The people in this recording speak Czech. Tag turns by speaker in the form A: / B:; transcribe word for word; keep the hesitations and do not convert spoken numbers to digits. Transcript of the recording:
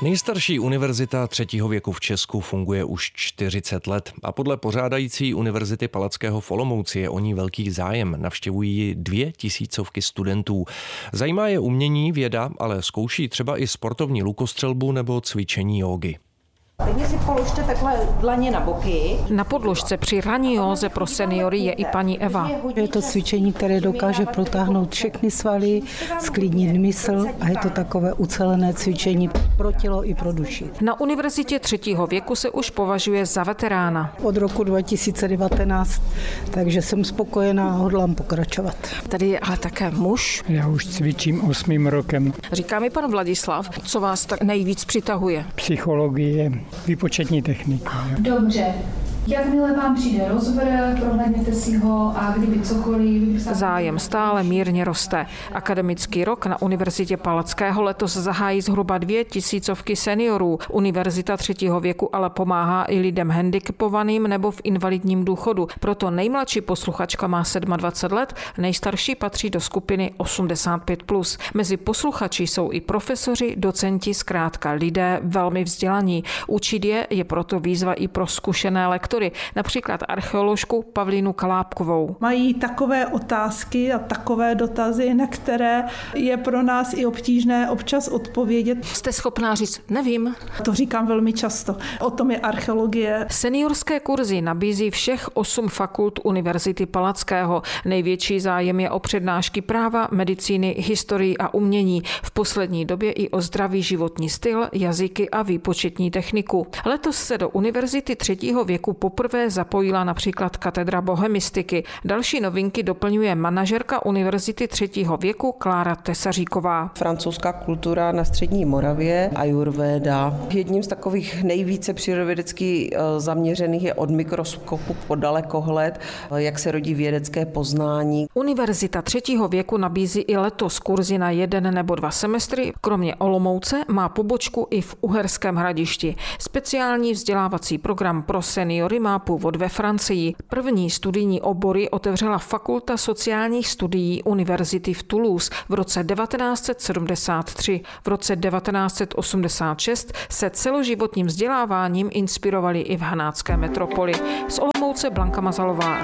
A: Nejstarší univerzita třetího věku v Česku funguje už čtyřicet let a podle pořádající Univerzity Palackého v Olomouci je o ní velký zájem. Navštěvují ji dvě tisícovky studentů. Zajímá je umění, věda, ale zkouší třeba i sportovní lukostřelbu nebo cvičení jógy.
B: Teď si položte takhle dlaně na boky.
C: Na podložce při ranní józe pro seniory je i paní Eva.
D: Je to cvičení, které dokáže protáhnout všechny svaly, sklidnit mysl a je to takové ucelené cvičení pro tělo i pro duši.
C: Na univerzitě třetího věku se už považuje za veterána.
D: Od roku dva tisíce devatenáct, takže jsem spokojená a hodlám pokračovat.
C: Tady je ale také muž.
E: Já už cvičím osmým rokem.
C: Říká mi pan Vladislav, co vás tak nejvíc přitahuje.
E: Psychologie, výpočetní technika.
F: Dobře. Jakmile vám přijde rozvrh, prohlédněte si ho a kdyby cokoliv...
C: Zájem stále mírně roste. Akademický rok na Univerzitě Palackého letos zahájí zhruba dvě tisícovky seniorů. Univerzita třetího věku ale pomáhá i lidem handicapovaným nebo v invalidním důchodu. Proto nejmladší posluchačka má dvacet sedm let, nejstarší patří do skupiny osmdesát pět plus. Mezi posluchači jsou i profesoři, docenti, zkrátka lidé velmi vzdělaní. Učit je je proto výzva i pro zkušené lektory. Například archeoložku Pavlínu Kalápkovou.
G: Mají takové otázky a takové dotazy, na které je pro nás i obtížné občas odpovědět.
C: Jste schopná říct, nevím.
G: To říkám velmi často. O tom je archeologie.
C: Seniorské kurzy nabízí všech osm fakult Univerzity Palackého. Největší zájem je o přednášky práva, medicíny, historii a umění. V poslední době i o zdravý životní styl, jazyky a výpočetní techniku. Letos se do Univerzity třetího věku poprvé zapojila například katedra bohemistiky. Další novinky doplňuje manažerka Univerzity třetího věku Klára Tesaříková.
H: Francouzská kultura na střední Moravě, ajurvéda. Jedním z takových nejvíce přírodovědecky zaměřených je od mikroskopu po dalekohled, jak se rodí vědecké poznání.
C: Univerzita třetího věku nabízí i letos kurzy na jeden nebo dva semestry. Kromě Olomouce má pobočku i v Uherském Hradišti. Speciální vzdělávací program pro seniory má původ ve Francii. První studijní obory otevřela Fakulta sociálních studií Univerzity v Toulouse v roce devatenáct set sedmdesát tři. V roce devatenáct set osmdesát šest se celoživotním vzděláváním inspirovali i v hanácké metropoli. Z Olomouce Blanka Mazalová.